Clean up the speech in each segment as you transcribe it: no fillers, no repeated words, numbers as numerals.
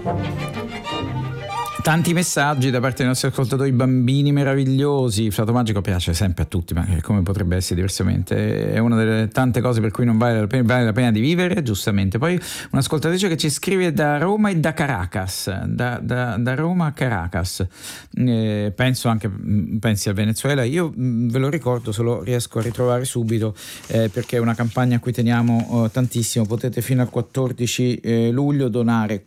Tanti messaggi da parte dei nostri ascoltatori, bambini meravigliosi. Il Flauto Magico piace sempre a tutti, ma come potrebbe essere diversamente? È una delle tante cose per cui non vale la pena di vivere, giustamente. Poi un'ascoltatrice che ci scrive da Roma e da Caracas, da Roma a Caracas. Pensi al Venezuela. Io ve lo ricordo, se lo riesco a ritrovare subito, perché è una campagna a cui teniamo tantissimo. Potete fino al 14 luglio donare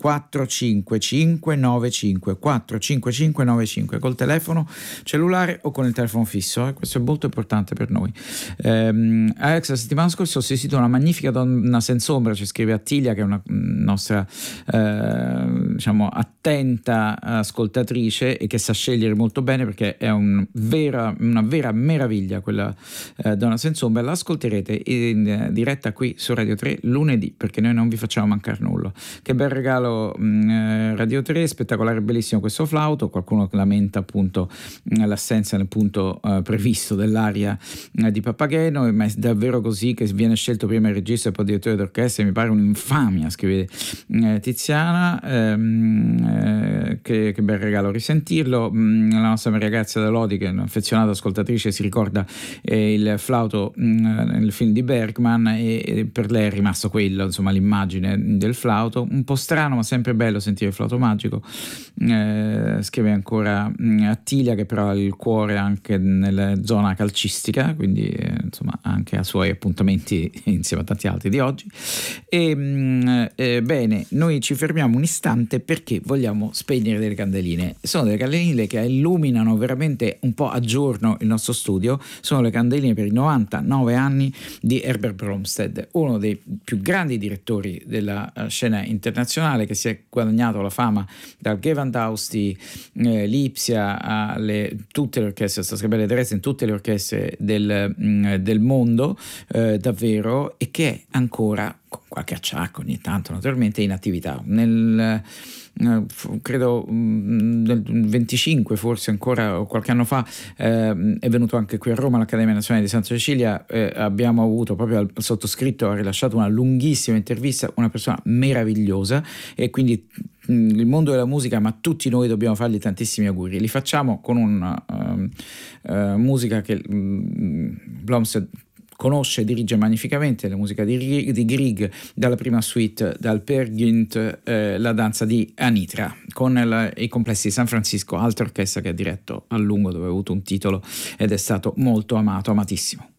45595 45595 col telefono cellulare o con il telefono fisso, questo è molto importante per noi. Alex, la settimana scorsa ho assistito a una magnifica donna senza ombra, ci scrive Attilia, che è una nostra diciamo attenta ascoltatrice e che sa scegliere molto bene, perché è una vera meraviglia quella donna senza ombra. L'ascolterete in diretta qui su Radio 3 lunedì, perché noi non vi facciamo mancare nulla. Che bel regalo Radio 3, spettacolare, bellissimo questo flauto. Qualcuno lamenta appunto l'assenza nel punto previsto dell'aria di Papageno, ma è davvero così che viene scelto prima il regista e poi il direttore d'orchestra? Mi pare un'infamia, scrive Tiziana. Che bel regalo risentirlo. La nostra Maria Grazia da Lodi, che è un'affezionata ascoltatrice, si ricorda il flauto nel film di Bergman, e per lei è rimasto quello, insomma, l'immagine del flauto. Un po' strano, ma sempre bello sentire il Flauto Magico. Scrive ancora Attilia, che però ha il cuore anche nella zona calcistica, quindi insomma anche a suoi appuntamenti insieme a tanti altri di oggi. Bene, noi ci fermiamo un istante perché vogliamo spegnere delle candeline. Sono delle candeline che illuminano veramente un po' a giorno il nostro studio. Sono le candeline per i 99 anni di Herbert Bromstead, uno dei più grandi direttori della scena internazionale, che si è guadagnato la fama dal Gewandhaus di Lipsia a tutte le orchestre, Starscapelle Dresden, tutte le orchestre del mondo, davvero, e che è ancora, con qualche acciacco ogni tanto naturalmente, in attività. Credo nel 25 forse ancora, o qualche anno fa, è venuto anche qui a Roma all'Accademia Nazionale di Santa Cecilia. Abbiamo avuto, proprio al sottoscritto ha rilasciato una lunghissima intervista, una persona meravigliosa, e quindi il mondo della musica, ma tutti noi dobbiamo fargli tantissimi auguri. Li facciamo con una musica che Blomstead conosce e dirige magnificamente, la musica di Grieg, dalla prima suite, dal Peer Gynt, la danza di Anitra, con i complessi di San Francisco, altra orchestra che ha diretto a lungo, dove ha avuto un titolo ed è stato molto amato, amatissimo.